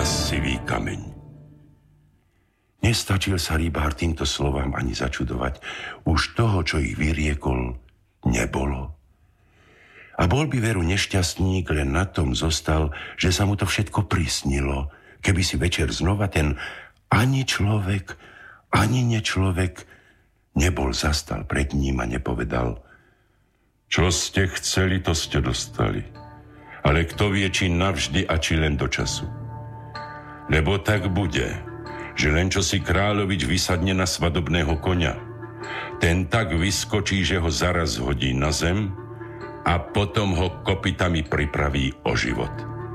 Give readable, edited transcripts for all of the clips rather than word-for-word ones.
sivý kameň. Nestačil sa rybár týmto slovám ani začudovať. Už toho, čo ich vyriekol, nebolo. A bol by veru nešťastník, len na tom zostal, že sa mu to všetko prisnilo. Keby si večer znova ten ani človek, ani nečlovek nebol zastal pred ním a nepovedal: čo ste chceli, to ste dostali. Ale kto vie, či navždy a či len do času. Lebo tak bude, že len čo si kráľovič vysadne na svadobného koňa, ten tak vyskočí, že ho zaraz hodí na zem a potom ho kopytami pripraví o život.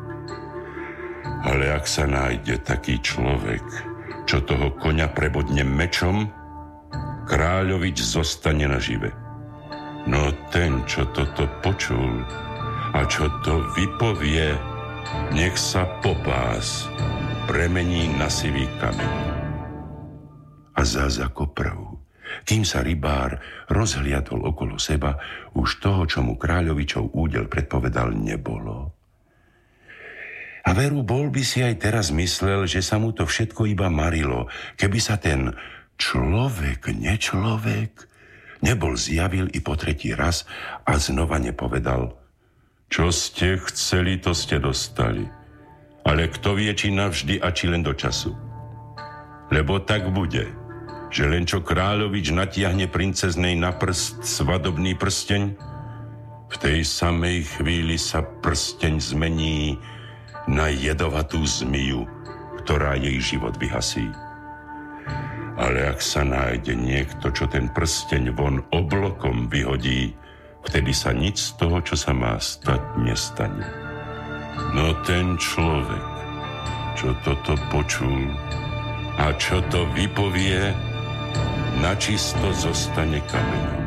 Ale ak sa nájde taký človek, čo toho koňa prebodne mečom, kráľovič zostane nažive. No ten, čo toto počul a čo to vypovie, nech sa popás premení na sivý kameň. A zás ako prv, kým sa rybár rozhliadol okolo seba, už toho, čo mu kráľovičov údel predpovedal, nebolo. A veru, bol by si aj teraz myslel, že sa mu to všetko iba marilo, keby sa ten človek, nečlovek nebol zjavil i po tretí raz a znova nepovedal: čo ste chceli, to ste dostali. Ale kto vie, či navždy a či len do času. Lebo tak bude, že len čo kráľovič natiahne princeznej na prst svadobný prsteň, v tej samej chvíli sa prsteň zmení na jedovatú zmiju, ktorá jej život vyhasí. Ale ak sa nájde niekto, čo ten prsteň von oblokom vyhodí, vtedy sa nič z toho, čo sa má stať, nestane. No ten človek, čo toto počul a čo to vypovie, načisto zostane kameňom.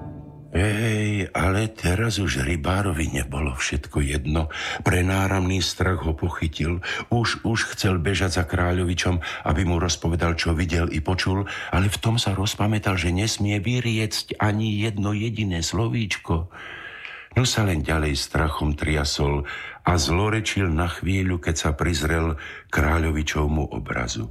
Ale teraz už rybárovi nebolo všetko jedno. Prenáramný strach ho pochytil. Už chcel bežať za kráľovičom, aby mu rozpovedal, čo videl i počul, ale v tom sa rozpamätal, že nesmie vyriecť ani jedno jediné slovíčko. No sa len ďalej strachom triasol a zlorečil na chvíľu, keď sa prizrel kráľovičovmu obrazu.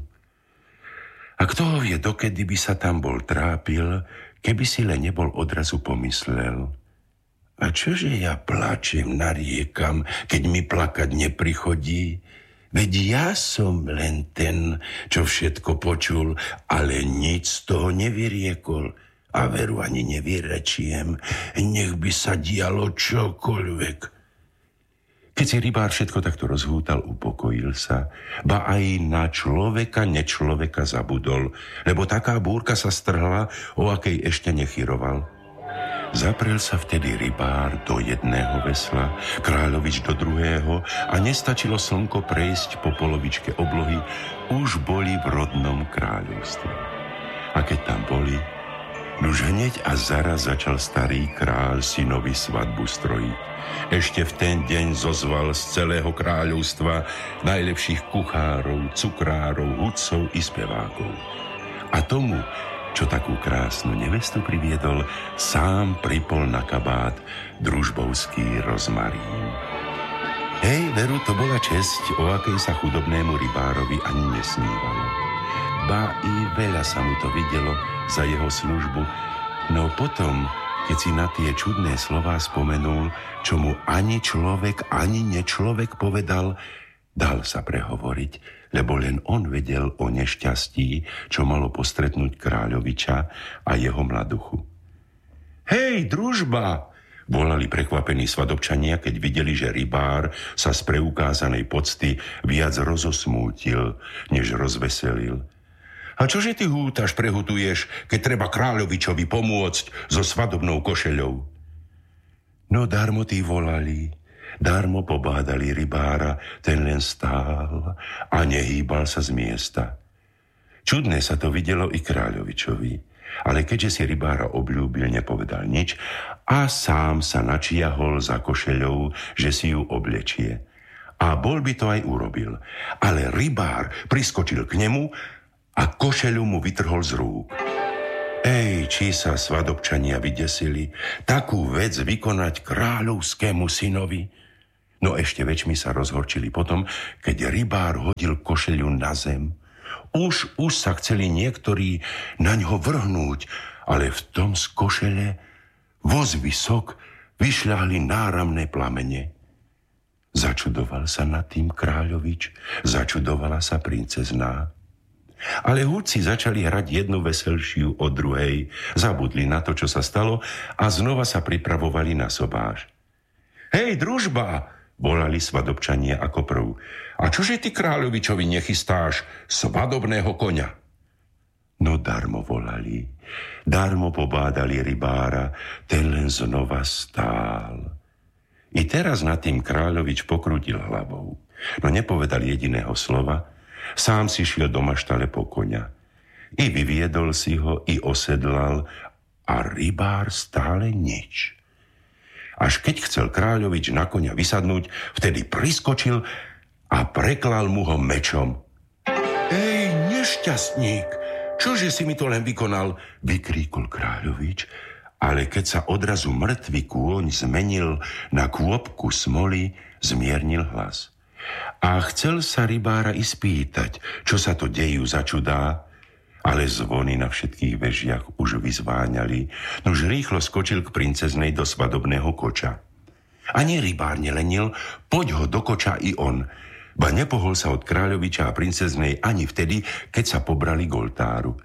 A kto ho vie, dokedy by sa tam bol trápil, keby si len nebol odrazu pomyslel: a čože ja plačem, nariekam, keď mi plakať neprichodí? Veď ja som len ten, čo všetko počul, ale nič z toho nevyriekol. A veru ani nevyrečiem, nech by sa dialo čokoľvek. Keď si rybár všetko takto rozhútal, upokojil sa, ba aj na človeka, nečloveka zabudol, lebo taká búrka sa strhla, o akej ešte nechyroval. Zaprel sa vtedy rybár do jedného vesla, kráľovič do druhého a nestačilo slnko prejsť po polovičke oblohy, už boli v rodnom kráľovstve. A keď tam boli, už hneď a zaraz začal starý kráľ synovi svadbu strojiť. Ešte v ten deň zozval z celého kráľovstva najlepších kuchárov, cukrárov, hudcov i spevákov. A tomu, čo takú krásnu nevestu priviedol, sám pripol na kabát družbovský rozmarín. Veru, to bola česť, o akej sa chudobnému rybárovi ani nesnívalo. Ba i veľa sa mu to videlo za jeho službu, no potom, keď si na tie čudné slová spomenul, čo mu ani človek, ani nečlovek povedal, dal sa prehovoriť, lebo len on vedel o nešťastí, čo malo postretnúť kráľoviča a jeho mladuchu. Hej, družba! Volali prekvapení svadobčania, keď videli, že rybár sa z preukázanej pocty viac rozosmútil, než rozveselil. A čože ty hútaš, prehutuješ, keď treba kráľovičovi pomôcť so svadobnou košeľou? No darmo tí volali, darmo pobádali rybára, ten len stál a nehýbal sa z miesta. Čudné sa to videlo i kráľovičovi, ale keďže si rybára obľúbil, nepovedal nič a sám sa načiahol za košeľou, že si ju oblečie. A bol by to aj urobil, ale rybár priskočil k nemu a košeľu mu vytrhol z rúk. Či sa svadobčania vydesili takú vec vykonať kráľovskému synovi? No ešte väčšmi sa rozhorčili potom, keď rybár hodil košeľu na zem. Už sa chceli niektorí na ňo vrhnúť, ale v tom z košele voz vysok vyšľahli náramné plamene. Začudoval sa nad tým kráľovič, začudovala sa princezná. Ale hudci začali hrať jednu veselšiu od druhej, zabudli na to, čo sa stalo a znova sa pripravovali na sobáš. Hej, družba, volali svadobčania ako prv. A čože ty kráľovičovi nechystáš svadobného koňa? No darmo volali, darmo pobádali rybára, ten len znova stál. I teraz nad tým kráľovič pokrútil hlavou, no nepovedal jediného slova, sám si šiel do maštale po koňa. I vyviedol si ho, i osedlal, a rybár stále nič. Až keď chcel kráľovič na koňa vysadnúť, vtedy priskočil a preklal mu ho mečom. Ej, nešťastník, čože si mi to len vykonal? Vykríkol kráľovič, ale keď sa odrazu mŕtvy kôň zmenil na kôpku smoly, zmiernil hlas. A chcel sa rybára ispýtať, čo sa to dejú za čudá, ale zvony na všetkých vežiach už vyzváňali, nož rýchlo skočil k princeznej do svadobného koča. Ani rybár nelenil, poď ho do koča i on, ba nepohol sa od kráľoviča a princeznej ani vtedy, keď sa pobrali k oltáru.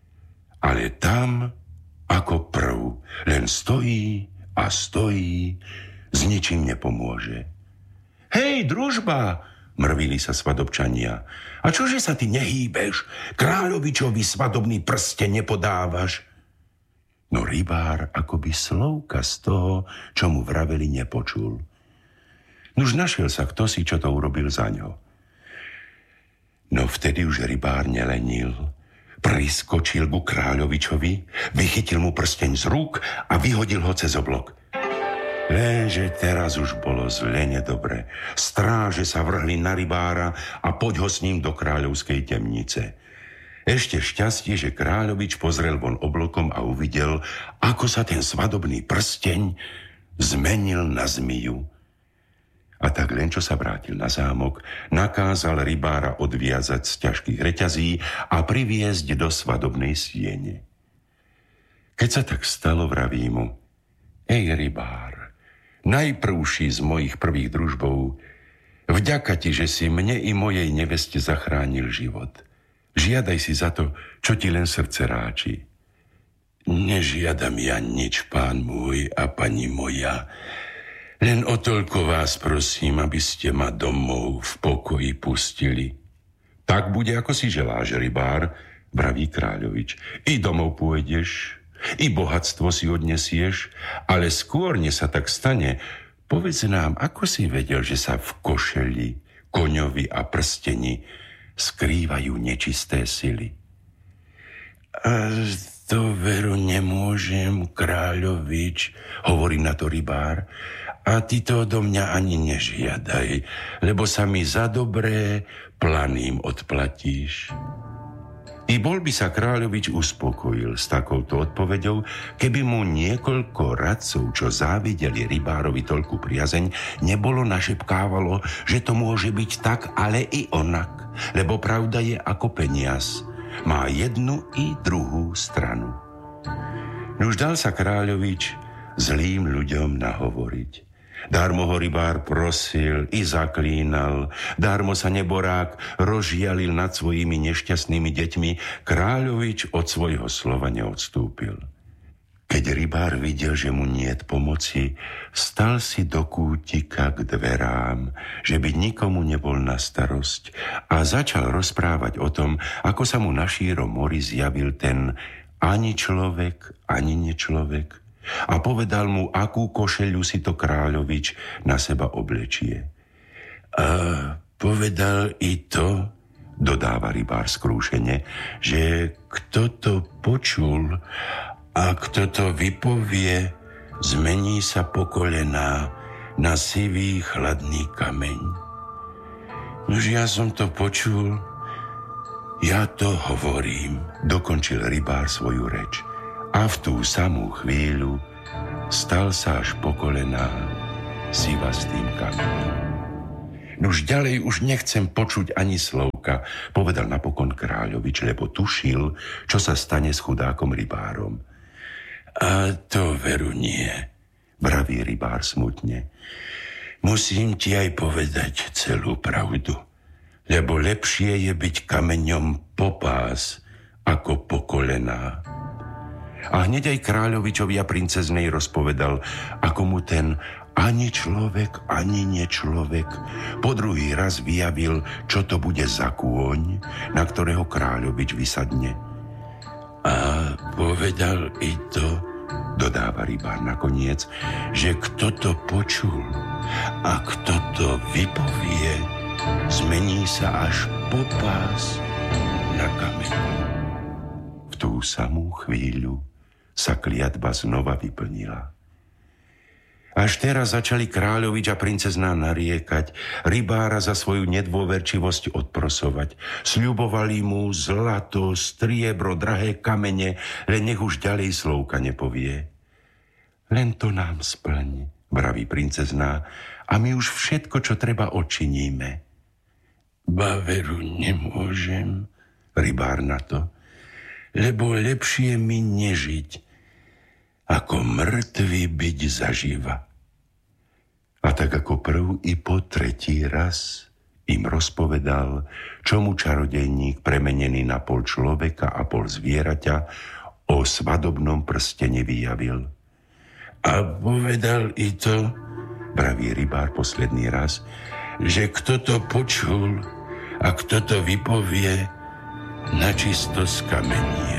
Ale tam, ako prv, len stojí a stojí, s ničím nepomôže. Hej, družba, mrvili sa svadobčania. A čože sa ty nehýbeš? Kráľovičovi svadobný prsteň nepodávaš? No rybár akoby slovka z toho, čo mu vraveli, nepočul. Nuž našiel sa kto si, čo to urobil za ňo. No vtedy už rybár nelenil. Priskočil ku kráľovičovi, vychytil mu prsteň z rúk a vyhodil ho cez oblok. Lenže teraz už bolo zle nedobre. Stráže sa vrhli na rybára a poď ho s ním do kráľovskej temnice. Ešte šťastie, že kráľovič pozrel von oblokom a uvidel, ako sa ten svadobný prsteň zmenil na zmiju. A tak len čo sa vrátil na zámok, nakázal rybára odviazať z ťažkých reťazí a priviesť do svadobnej siene. Keď sa tak stalo, vraví mu: Ej, rybár, najprvší z mojich prvých družbov, vďaka ti, že si mne i mojej neveste zachránil život. Žiadaj si za to, čo ti len srdce ráči. Nežiadam ja nič, pán môj a pani moja. Len o toľko vás prosím, aby ste ma domov v pokoji pustili. Tak bude, ako si želáš, rybár, vraví kráľovič. I domov pôjdeš, i bohatstvo si odnesieš, ale skôr, než sa tak stane, povedz nám, ako si vedel, že sa v košeli, koňovi a prsteni skrývajú nečisté sily. A to veru nemôžem, kráľovič, hovorí na to rybár, a ty to odo mňa ani nežiadaj, lebo sa mi za dobré planým odplatíš. I bol by sa kráľovič uspokojil s takouto odpoveďou, keby mu niekoľko radcov, čo závideli rybárovi toľku priazeň, nebolo našepkávalo, že to môže byť tak, ale i onak, lebo pravda je ako peniaz, má jednu i druhú stranu. Nuž dal sa kráľovič zlým ľuďom nahovoriť. Dármo ho rybár prosil i zaklínal, dármo sa neborák rozžialil nad svojimi nešťastnými deťmi, kráľovič od svojho slova neodstúpil. Keď rybár videl, že mu niet pomoci, stal si do kútika k dverám, že by nikomu nebol na starosť, a začal rozprávať o tom, ako sa mu na šírom mori zjavil ten ani človek, ani nečlovek, a povedal mu, akú košeľu si to kráľovič na seba oblečie. A povedal i to, dodáva rybár skrúšene, že kto to počul a kto to vypovie, zmení sa po kolená na sivý chladný kameň. Nož ja som to počul, ja to hovorím, dokončil rybár svoju reč. A v tú samú chvíľu stal sa až po kolená sivastým kameňom. Nuž ďalej už nechcem počuť ani slovka, povedal napokon kráľovič, lebo tušil, čo sa stane s chudákom rybárom. A to veru nie, vraví rybár smutne. Musím ti aj povedať celú pravdu, lebo lepšie je byť kameňom po pás, ako po kolená. A hneď aj kráľovičovi a princeznej rozpovedal, ako mu ten ani človek, ani nečlovek po druhý raz vyjavil, čo to bude za kôň, na ktorého kráľovič vysadne. A povedal i to, dodáva rybár nakoniec, že kto to počul a kto to vypovie, zmení sa až po pás na kameň. V tú samú chvíľu sa kliatba znova vyplnila. Až teraz začali kráľovič a princezná nariekať, rybára za svoju nedôverčivosť odprosovať. Sľubovali mu zlato, striebro, drahé kamene, len nech už ďalej slovka nepovie. Len to nám splň, vraví princezná, a my už všetko, čo treba, odčiníme. Ba veru nemôžem, rybár na to, lebo lepšie mi nežiť, ako mŕtvy byť zaživa. A tak ako prv i po tretí raz im rozpovedal, čo mu čarodejník premenený na pol človeka a pol zvieraťa o svadobnom prstene vyjavil. A povedal i to, vraví rybár posledný raz, že kto to počul a kto to vypovie, načisto skamenie.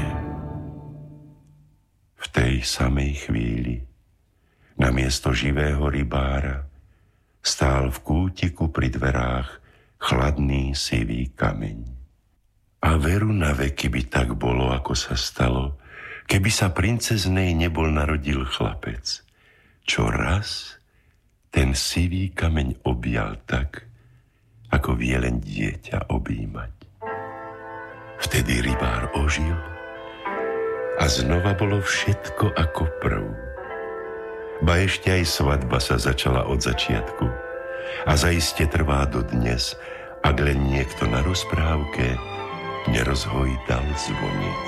V tej samej chvíli namiesto živého rybára stál v kútiku pri dverách chladný sivý kameň. A veru na veky by tak bolo, ako sa stalo, keby sa princeznej nebol narodil chlapec, čo raz ten sivý kameň objal tak, ako vie len dieťa objímať. Vtedy rybár ožil a znova bolo všetko ako prv. Ba ešte aj svadba sa začala od začiatku a zaiste trvá dodnes, ak len niekto na rozprávke nerozhojdal zvonic.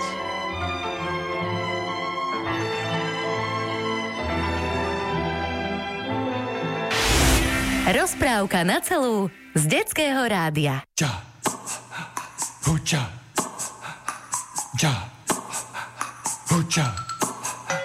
Rozprávka na celú z Detského rádia. Ča, huča, ča, huča.